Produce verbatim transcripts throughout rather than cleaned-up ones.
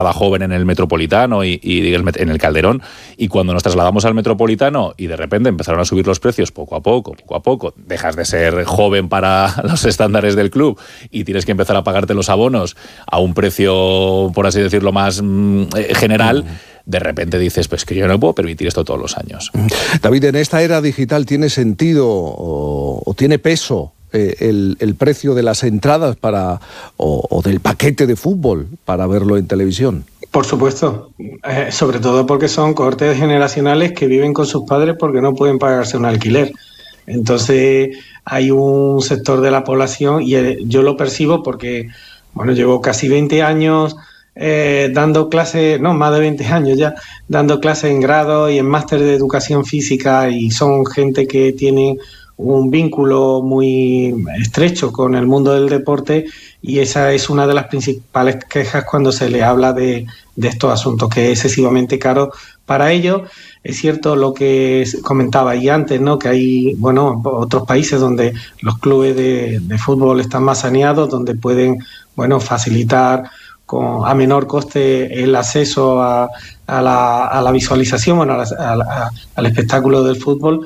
joven en el Metropolitano y, y en el Calderón, y cuando nos trasladamos al Metropolitano y de repente empezaron a subir los precios poco a poco, poco a poco, dejas de ser joven para los estándares del club y tienes que empezar a pagarte los abonos a un precio, por así decirlo, más mmm, general, de repente dices, pues que yo no puedo permitir esto todos los años. David, en esta era digital, ¿tiene sentido o, o tiene peso eh, el, el precio de las entradas para o, o del paquete de fútbol para verlo en televisión? Por supuesto, eh, sobre todo porque son cohortes generacionales que viven con sus padres porque no pueden pagarse un alquiler. Entonces hay un sector de la población, y eh, yo lo percibo porque, bueno, llevo casi veinte años eh, dando clases, no, más de veinte años ya, dando clases en grado y en máster de educación física, y son gente que tiene un vínculo muy estrecho con el mundo del deporte, y esa es una de las principales quejas cuando se le habla de, de estos asuntos, que es excesivamente caro para ellos. Es cierto lo que comentaba ahí antes, ¿no? Que hay, bueno, otros países donde los clubes de, de fútbol están más saneados, donde pueden, bueno, facilitar con, a menor coste el acceso a, a, la, a la visualización, bueno, a la, a la, al espectáculo del fútbol.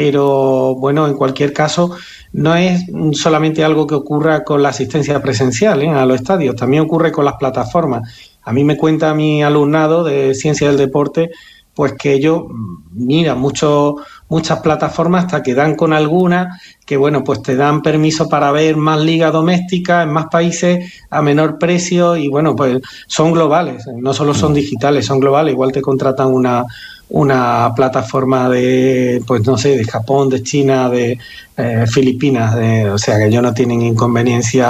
Pero, bueno, en cualquier caso, no es solamente algo que ocurra con la asistencia presencial, ¿eh? a los estadios, también ocurre con las plataformas. A mí me cuenta mi alumnado de Ciencia del Deporte, pues que ellos miran mucho, muchas plataformas hasta que dan con alguna que, bueno, pues te dan permiso para ver más liga doméstica en más países a menor precio, y, bueno, pues son globales, no solo son digitales, son globales. Igual te contratan una... una plataforma de, pues no sé, de Japón, de China, de eh, Filipinas, de, o sea que ellos no tienen inconveniencia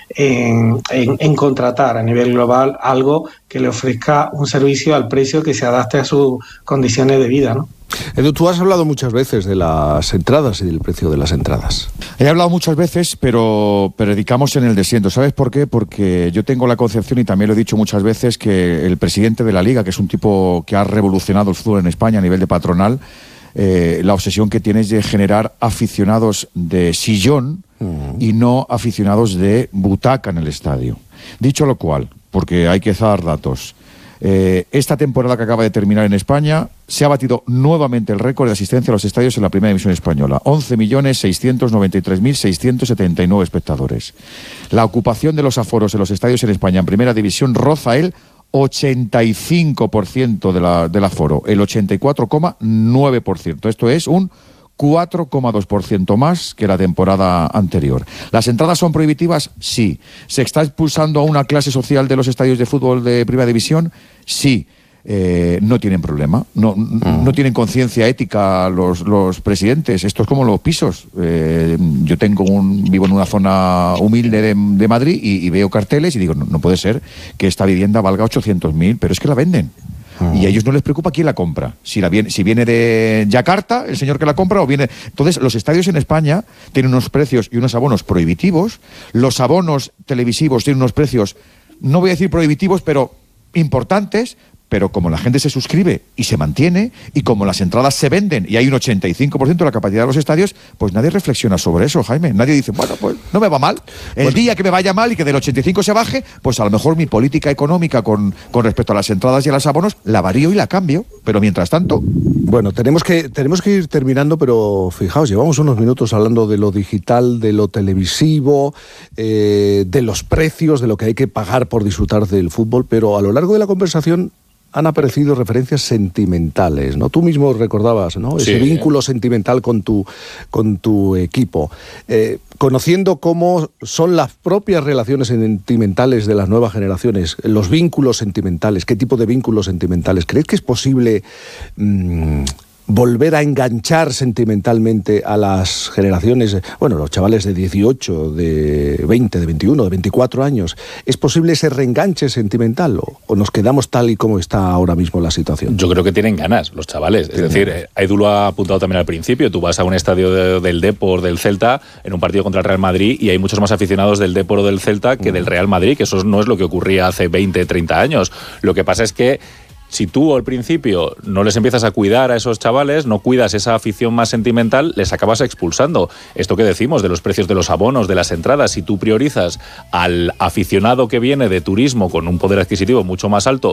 en, en, en contratar a nivel global algo que le ofrezca un servicio al precio que se adapte a sus condiciones de vida, ¿no? Edu, tú has hablado muchas veces de las entradas y del precio de las entradas. He hablado muchas veces, pero predicamos en el desierto. ¿Sabes por qué? Porque yo tengo la concepción, y también lo he dicho muchas veces, que el presidente de la Liga, que es un tipo que ha revolucionado el fútbol en España a nivel de patronal, eh, la obsesión que tiene es de generar aficionados de sillón mm. y no aficionados de butaca en el estadio. Dicho lo cual, porque hay que dar datos, Eh, esta temporada que acaba de terminar en España se ha batido nuevamente el récord de asistencia a los estadios en la primera división española. once millones seiscientos noventa y tres mil seiscientos setenta y nueve espectadores. La ocupación de los aforos en los estadios en España en primera división roza el ochenta y cinco por ciento de la, del aforo, el ochenta y cuatro coma nueve por ciento. Esto es un cuatro coma dos por ciento más que la temporada anterior. ¿Las entradas son prohibitivas? Sí. ¿Se está expulsando a una clase social de los estadios de fútbol de primera división? Sí. Eh, no tienen problema, no, uh-huh. no tienen conciencia ética los, los presidentes. Esto es como los pisos. Eh, yo tengo un, vivo en una zona humilde de, de Madrid y, y veo carteles y digo, no, no puede ser que esta vivienda valga ochocientos mil, pero es que la venden. Y a ellos no les preocupa quién la compra. Si, la viene, si viene de Yakarta, el señor que la compra, o viene... Entonces, los estadios en España tienen unos precios y unos abonos prohibitivos. Los abonos televisivos tienen unos precios, no voy a decir prohibitivos, pero importantes. Pero como la gente se suscribe y se mantiene, y como las entradas se venden y hay un ochenta y cinco por ciento de la capacidad de los estadios, pues nadie reflexiona sobre eso, Jaime. Nadie dice, bueno, pues no me va mal. El bueno, día que me vaya mal y que del ochenta y cinco se baje, pues a lo mejor mi política económica con, con respecto a las entradas y a los abonos la varío y la cambio. Pero mientras tanto... Bueno, tenemos que, tenemos que ir terminando, pero fijaos, llevamos unos minutos hablando de lo digital, de lo televisivo, eh, de los precios, de lo que hay que pagar por disfrutar del fútbol, pero a lo largo de la conversación han aparecido referencias sentimentales, ¿no? Tú mismo recordabas, ¿no? Ese sí. vínculo sentimental con tu, con tu equipo. Eh, conociendo cómo son las propias relaciones sentimentales de las nuevas generaciones, los vínculos sentimentales, qué tipo de vínculos sentimentales, ¿crees que es posible mmm, volver a enganchar sentimentalmente a las generaciones, bueno, los chavales de dieciocho, de veinte, de veintiuno, de veinticuatro años? ¿Es posible ese reenganche sentimental o, o nos quedamos tal y como está ahora mismo la situación? Yo creo que tienen ganas los chavales. Es decir, ganas. Edu lo ha apuntado también al principio. Tú vas a un estadio de, del Depor, del Celta, en un partido contra el Real Madrid, y hay muchos más aficionados del Depor o del Celta que uh-huh. del Real Madrid, que eso no es lo que ocurría hace veinte, treinta años. Lo que pasa es que si tú al principio no les empiezas a cuidar a esos chavales, no cuidas esa afición más sentimental, les acabas expulsando. Esto que decimos de los precios de los abonos, de las entradas, si tú priorizas al aficionado que viene de turismo con un poder adquisitivo mucho más alto